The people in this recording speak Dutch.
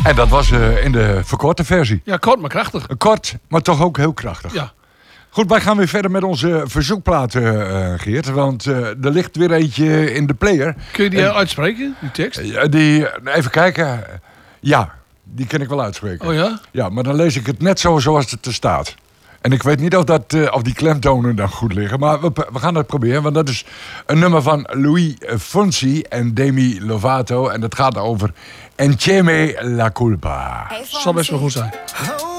En dat was in de verkorte versie. Ja, kort maar krachtig. Kort, maar toch ook heel krachtig. Ja. Goed, wij gaan weer verder met onze verzoekplaten, Geert. Want er ligt weer eentje in de player. Kun je die uitspreken, die tekst? Even kijken. Ja, die kan ik wel uitspreken. Oh ja? Ja, maar dan lees ik het net zo zoals het er staat. En ik weet niet of die klemtonen dan goed liggen. Maar we gaan het proberen. Want dat is een nummer van Louis Fonsi en Demi Lovato. En dat gaat over Echeme la culpa. Zal best wel goed zijn.